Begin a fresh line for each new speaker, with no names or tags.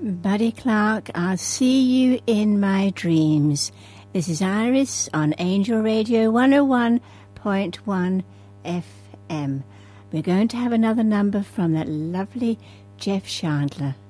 Buddy Clark, I'll see you in my dreams. This is Iris on Angel Radio 101.1 FM. We're going to have another number from that lovely Jeff Chandler.